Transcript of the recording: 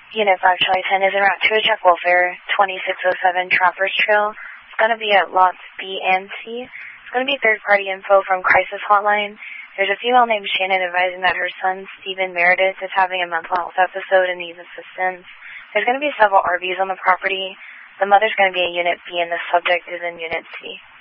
Unit 5 Charlie 10 is en route to check welfare, 2607 Trappers Trail. It's going to be at lots B and C. It's going to be third-party info from Crisis Hotline. There's a female named Shannon advising that her son, Stephen Meredith, is having a mental health episode and needs assistance. There's going to be several RVs on the property. The mother's going to be in Unit B and the subject is in Unit C.